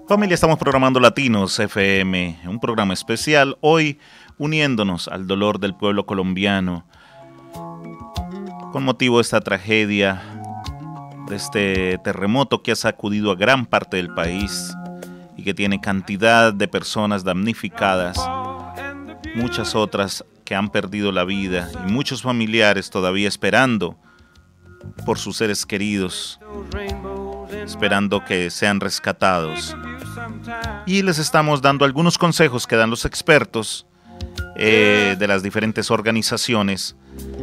Familia, estamos programando Latinos FM, un programa especial, hoy uniéndonos al dolor del pueblo colombiano con motivo de esta tragedia, de este terremoto que ha sacudido a gran parte del país y que tiene cantidad de personas damnificadas, muchas otras que han perdido la vida y muchos familiares todavía esperando por sus seres queridos, esperando que sean rescatados. Y les estamos dando algunos consejos que dan los expertos de las diferentes organizaciones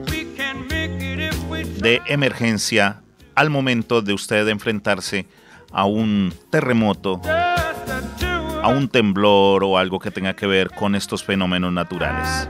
de emergencia al momento de usted enfrentarse a un terremoto, a un temblor o algo que tenga que ver con estos fenómenos naturales.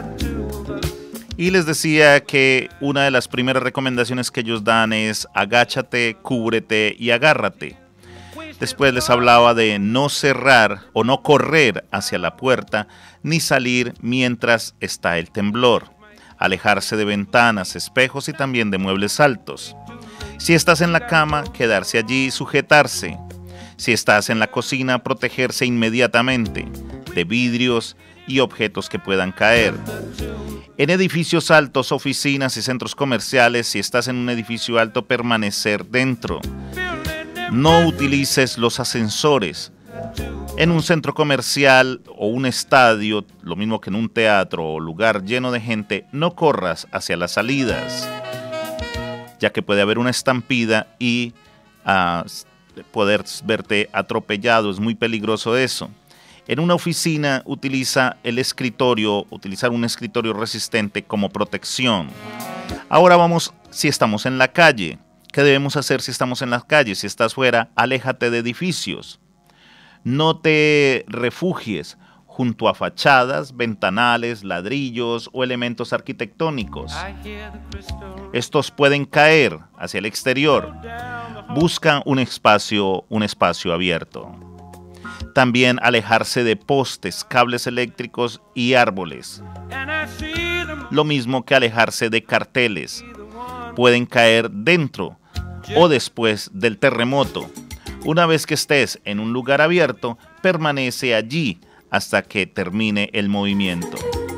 Y les decía que una de las primeras recomendaciones que ellos dan es agáchate, cúbrete y agárrate. Después les hablaba de no cerrar o no correr hacia la puerta ni salir mientras está el temblor. Alejarse de ventanas, espejos y también de muebles altos. Si estás en la cama, quedarse allí y sujetarse. Si estás en la cocina, protegerse inmediatamente de vidrios y objetos que puedan caer. En edificios altos, oficinas y centros comerciales, si estás en un edificio alto, permanecer dentro. No utilices los ascensores. En un centro comercial o un estadio, lo mismo que en un teatro o lugar lleno de gente, no corras hacia las salidas, ya que puede haber una estampida y poder verte atropellado. Es muy peligroso eso. En una oficina, utilizar un escritorio resistente como protección. Ahora vamos, si estamos en la calle. ¿Qué debemos hacer si estamos en las calles? Si estás fuera, aléjate de edificios. No te refugies junto a fachadas, ventanales, ladrillos o elementos arquitectónicos. Estos pueden caer hacia el exterior. Busca un espacio abierto. También alejarse de postes, cables eléctricos y árboles. Lo mismo que alejarse de carteles. Pueden caer dentro o después del terremoto. Una vez que estés en un lugar abierto, permanece allí hasta que termine el movimiento.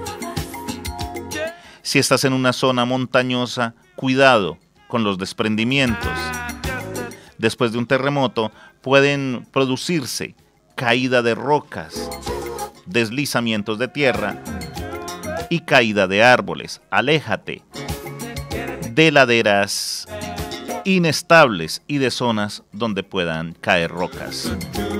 Si estás en una zona montañosa, cuidado con los desprendimientos. Después de un terremoto, pueden producirse caída de rocas, deslizamientos de tierra y caída de árboles. Aléjate de laderas inestables y de zonas donde puedan caer rocas.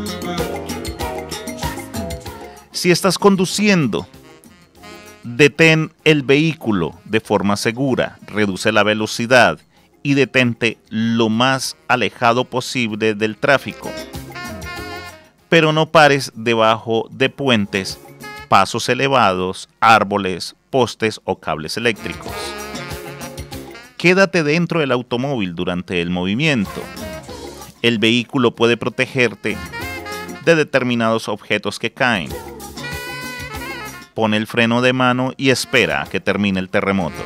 Si estás conduciendo, detén el vehículo de forma segura, reduce la velocidad y detente lo más alejado posible del tráfico. Pero no pares debajo de puentes, pasos elevados, árboles, postes o cables eléctricos. Quédate dentro del automóvil durante el movimiento. El vehículo puede protegerte de determinados objetos que caen. Pon el freno de mano y espera a que termine el terremoto.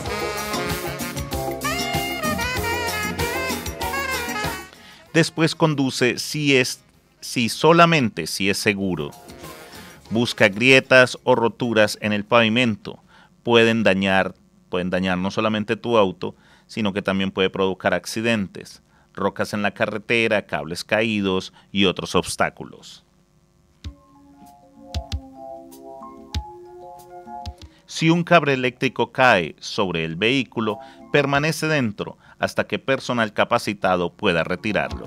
Después conduce solamente si es seguro. Busca grietas o roturas en el pavimento. Pueden dañar no solamente tu auto, sino que también puede provocar accidentes, rocas en la carretera, cables caídos y otros obstáculos. Si un cable eléctrico cae sobre el vehículo, permanece dentro hasta que personal capacitado pueda retirarlo.